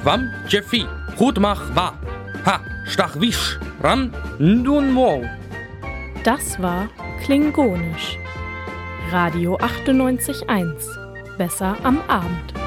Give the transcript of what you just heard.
Wam Jeffy, gut mach wa. Ha, stach wisch, ran, nun mo. Das war Klingonisch. Radio 98.1. Besser am Abend.